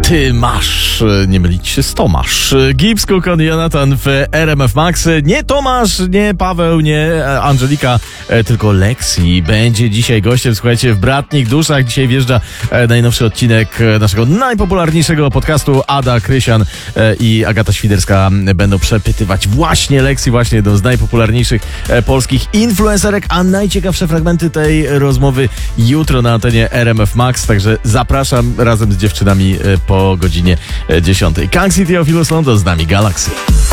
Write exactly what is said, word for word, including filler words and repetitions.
Ty masz, nie mylić się z Tomasz. Gibbs, Cook, Jonathan w R M F Max. Nie Tomasz, nie Paweł, nie Angelika, tylko Lexi będzie dzisiaj gościem, słuchajcie, w Bratnich Duszach. Dzisiaj wjeżdża najnowszy odcinek naszego najpopularniejszego podcastu. Ada Krysian i Agata Świderska będą przepytywać właśnie Lexi, właśnie jedną z najpopularniejszych polskich influencerek, a najciekawsze fragmenty tej rozmowy jutro na antenie R M F Max, także zapraszam razem z dziewczynami po godzinie dziesiątej. Kang City of Ilus London, z nami Galaxy.